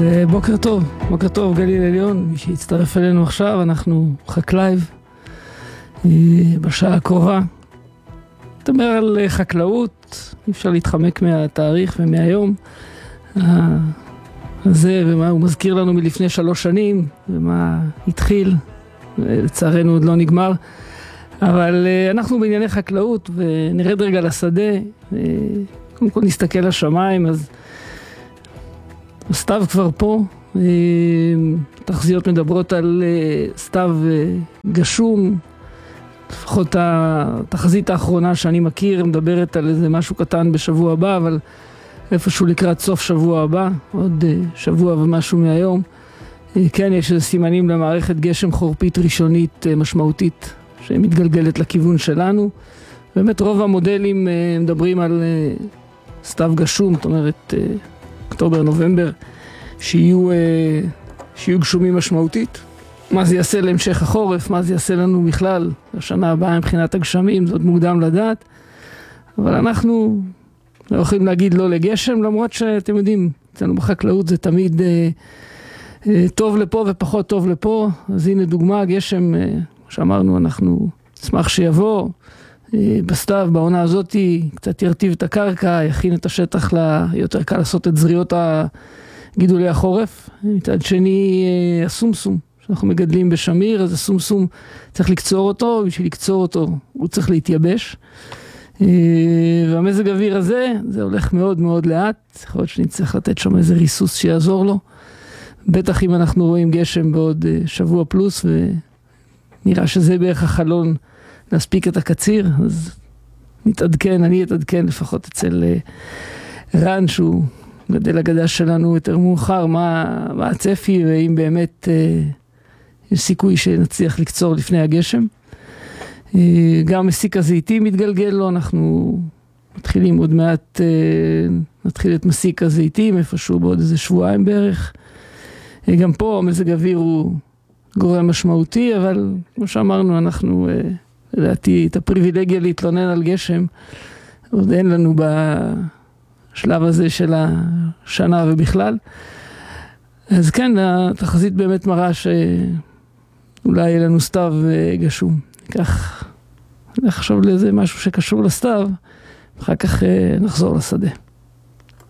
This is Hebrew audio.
בוקר טוב גליל עליון, מי שהצטרף אלינו עכשיו, אנחנו חקלייב בשעה הקרובה. נדבר על חקלאות, אי אפשר להתחמק מהתאריך ומהיום הזה, ומה הוא מזכיר לנו מלפני 3 שנים, ומה התחיל, לצערנו עוד לא נגמר. אבל אנחנו בענייני חקלאות, ונרד רגע לשדה, קודם כל נסתכל לשמיים, אז הסתיו כבר פה, תחזיות מדברות על סתיו גשום, לפחות התחזית האחרונה שאני מכיר מדברת על איזה משהו קטן בשבוע הבא, אבל איפשהו לקראת סוף שבוע הבא, עוד שבוע ומשהו מהיום, כן יש איזה סימנים למערכת גשם חורפית ראשונית משמעותית שמתגלגלת לכיוון שלנו. באמת רוב המודלים מדברים על סתיו גשום, זאת אומרת אוקטובר, נובמבר, שיהיו גשומים משמעותית. מה זה יעשה להמשך החורף, מה זה יעשה לנו בכלל השנה הבאה מבחינת הגשמים, זאת מוקדם לדעת. אבל אנחנו לא יכולים להגיד לא לגשם, למרות שאתם יודעים, אצלנו בחקלאות זה תמיד טוב לפה ופחות טוב לפה. אז הנה דוגמה, גשם, שאמרנו, אנחנו נשמח שיבוא. בסתיו, בעונה הזאת, קצת ירטיב את הקרקע, יכין את השטח ליותר קל לעשות את זריעות גידולי החורף. מצד שני, הסומסום שאנחנו מגדלים בשמיר, אז הסומסום צריך לקצור אותו, בשביל לקצור אותו הוא צריך להתייבש. והמזג האוויר הזה, זה הולך מאוד מאוד לאט, יכול להיות שנצטרך לתת שם איזה ריסוס שיעזור לו. בטח אם אנחנו רואים גשם בעוד שבוע פלוס, ונראה שזה בערך החלון להספיק את הקציר, אז אני אתעדכן לפחות אצל רן, שהוא גדל הגדה שלנו יותר מאוחר, מה הצפי, ואם באמת יש סיכוי שנצליח לקצור לפני הגשם. גם מסיק הזיתים מתגלגל לו, אנחנו מתחילים עוד מעט, נתחיל את מסיק הזיתים, איפשהו בעוד איזה שבועיים בערך. גם פה מזג האוויר הוא גורם משמעותי, אבל כמו שאמרנו, אנחנו לדעתי את הפריבילגיה להתלונן על גשם, עוד אין לנו בשלב הזה של השנה ובכלל. אז כן, התחזית באמת מראה שאולי יהיה לנו סתיו גשום. ניקח עכשיו לאיזה משהו שקשור לסתיו, אחר כך נחזור לשדה.